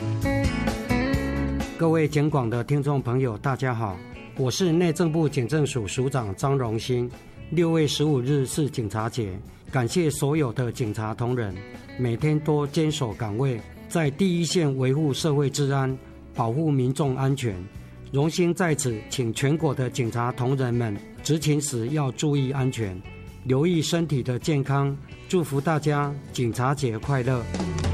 各位警广的听众朋友大家好，我是内政部警政署署长张荣兴。6月15日是警察节，感谢所有的警察同仁每天都坚守岗位，在第一线维护社会治安，保护民众安全。荣兴在此请全国的警察同仁们执勤时要注意安全，留意身体的健康，祝福大家警察节快乐。